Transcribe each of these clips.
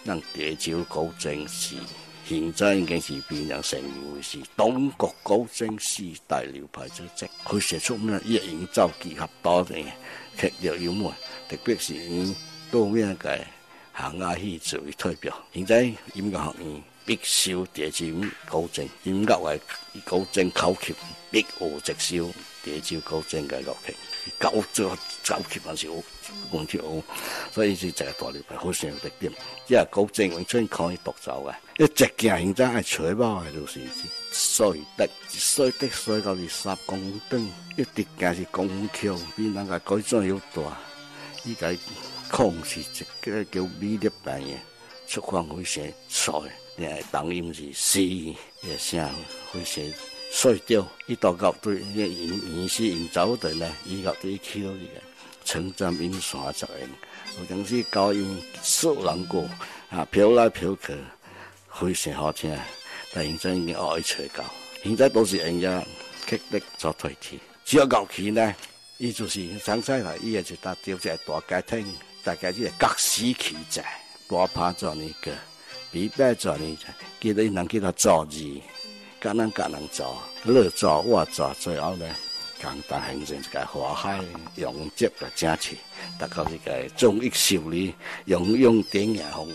咱潮州古鎮是現在已經是變成成為是中國古鎮四大流派之一。佢寫出咩一營造結合多嘅劇烈幽默，特別是以多面嘅行亞戲作為代表。現在音樂學院必修潮州古鎮，音樂為古鎮考級，必學即修潮州古鎮嘅樂器。教級還是有問題有，所以是一個大流派，好成有特點。即係古鎮完全可以獨奏嘅。一隻鏡現在係吹毛嘅，就是碎到是3公噸，一直鏡是公橋，比人家改裝要大。依個孔是一個叫美麗版嘅，出款非常帥，然後當音是 C 嘅聲，非常碎掉。伊到到對音是營造的呢，伊到對起到呢個稱讚音線作用，有陣時高音數人過啊，飄來飄去，非常好聽。但現在已經學吹到，現在都是用咗劇力做代替。只有樂器呢，伊就是上菜來，伊也就搭掉隻大家庭，大家即係各司其職，大拍做呢個，比賽做呢個，記得能叫他做字。各人做，你做我做，最後呢，共同形成一個和諧融接嘅整齊，達到一個綜藝秀理、用典雅風。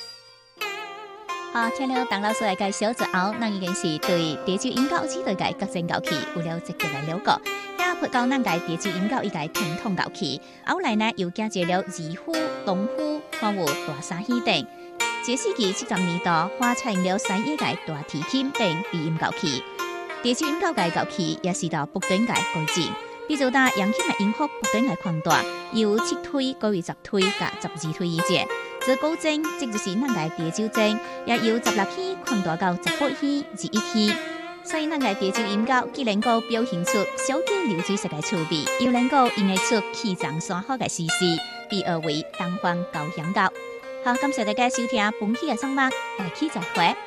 好，聽了鄧老師來介紹之後，咱已經是對潮州音樂之類嘅各種樂器有了直接嘅了解。也配到咱嘅潮州音樂以及傳統樂器，後來呢又加入了二胡、東胡、還有大沙戲等。這世紀70年代，發展了西野嘅大提琴等低音樂器。潮州音樂嘅樂器也是到不斷嘅改進，比如打揚琴嘅音幅不斷嘅擴大，由7推改為10推加12推以上。這古箏即就是咱嘅潮州箏，也由16起擴大到18起、21起。所以咱嘅潮州音樂既能夠表現出小徑流水式嘅趣味，又能夠演繹出氣象山河嘅時事，被譽為東方高香港。好，感謝大家收聽本期嘅節目，下期再會。